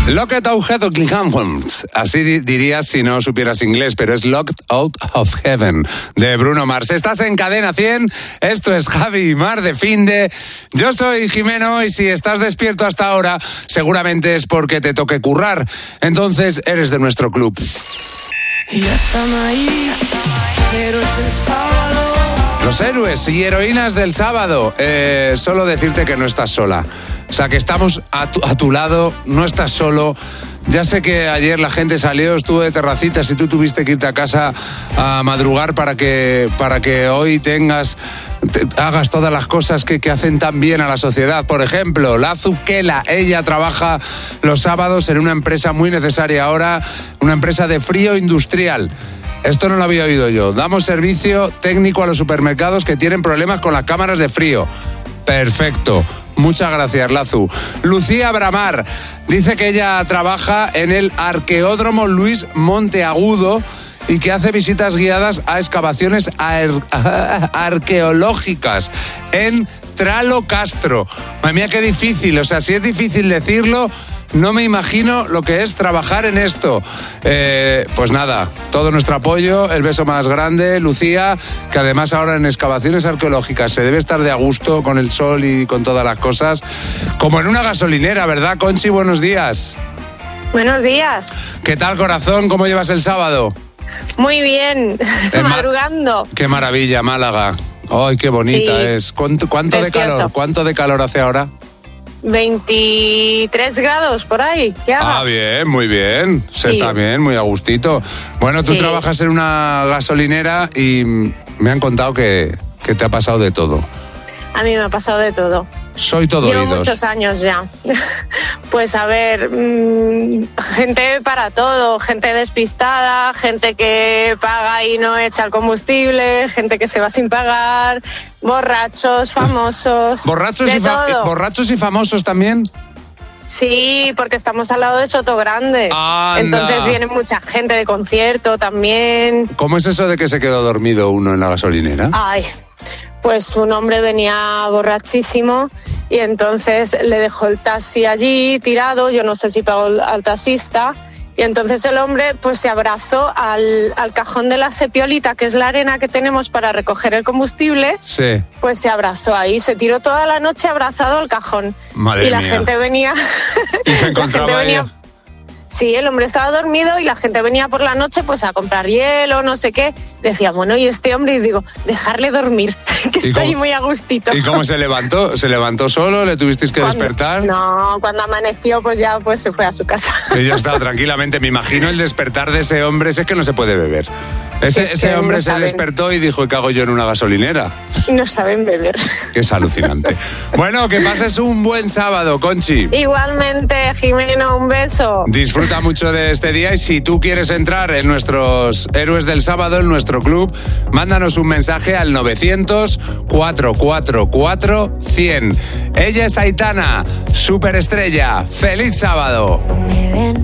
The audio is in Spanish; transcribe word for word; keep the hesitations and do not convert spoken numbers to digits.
Locked Out of Heaven, así dirías si no supieras inglés, pero es Locked Out of Heaven, de Bruno Mars. Estás en Cadena cien, esto es Javi y Mar de Finde. Yo soy Jimeno y si estás despierto hasta ahora, seguramente es porque te toque currar. Entonces eres de nuestro club. Y ya están ahí, los héroes del sábado. Los héroes y heroínas del sábado. Eh, solo decirte que no estás sola. O sea, que estamos a tu, a tu lado, no estás solo. Ya sé que ayer la gente salió, estuvo de terracitas y tú tuviste que irte a casa a madrugar para que, para que hoy tengas, te, hagas todas las cosas que, que hacen tan bien a la sociedad. Por ejemplo, la Zuquela, ella trabaja los sábados en una empresa muy necesaria ahora, una empresa de frío industrial. Esto no lo había oído yo. Damos servicio técnico a los supermercados que tienen problemas con las cámaras de frío. Perfecto. Muchas gracias, Lazu. Lucía Bramar dice que ella trabaja en el Arqueódromo Luis Monteagudo y que hace visitas guiadas a excavaciones ar- arqueológicas en Tralo Castro. Madre mía, qué difícil. O sea, si es difícil decirlo, no me imagino lo que es trabajar en esto. Eh, pues nada, todo nuestro apoyo, el beso más grande, Lucía, que además ahora en excavaciones arqueológicas se debe estar de a gusto con el sol y con todas las cosas, como en una gasolinera, ¿verdad, Conchi? Buenos días. Buenos días. ¿Qué tal, corazón? ¿Cómo llevas el sábado? Muy bien, madrugando. Ma- qué maravilla, Málaga. Ay, qué bonita sí. es. ¿Cuánto, cuánto de calor? ¿Cuánto de calor hace ahora? veintitrés grados por ahí. ¿Qué haga? Ah, bien, muy bien. Se sí. está bien, muy a gustito. Bueno, tú sí. trabajas en una gasolinera y me han contado que, que te ha pasado de todo. A mí me ha pasado de todo. Soy todo Llevo oídos. muchos años ya. Pues a ver, mmm, gente para todo, gente despistada, gente que paga y no echa el combustible, gente que se va sin pagar, borrachos, famosos. ¿Borrachos, y, fa- ¿borrachos y famosos también? Sí, porque estamos al lado de Sotogrande. Anda. Entonces viene mucha gente de concierto también. ¿Cómo es eso de que se quedó dormido uno en la gasolinera? Ay, pues un hombre venía borrachísimo y entonces le dejó el taxi allí tirado, yo no sé si pagó al taxista, y entonces el hombre pues se abrazó al, al cajón de la sepiolita, que es la arena que tenemos para recoger el combustible. Sí. Pues se abrazó ahí, se tiró toda la noche abrazado al cajón. Madre y la mía. gente venía... ¿Y se encontraba venía... ella? Sí, el hombre estaba dormido y la gente venía por la noche pues a comprar hielo, no sé qué. Decía, bueno, ¿y este hombre? Y digo, dejarle dormir, que está ahí muy a gustito. ¿Y cómo se levantó? ¿Se levantó solo? ¿Le tuvisteis que cuando, despertar? No, cuando amaneció pues ya pues se fue a su casa. Y ya estaba tranquilamente. Me imagino el despertar de ese hombre, ese que no se puede beber. Ese, sí, ese hombre no se saben. despertó y dijo, ¿qué hago yo en una gasolinera? No saben beber. Que es alucinante. Bueno, que pases un buen sábado, Conchi. Igualmente, Jimeno, un beso. Disfruta mucho de este día y si tú quieres entrar en nuestros héroes del sábado, en nuestro club, mándanos un mensaje al novecientos, cuatrocientos cuarenta y cuatro, cien. Ella es Aitana, superestrella. ¡Feliz sábado! Me ven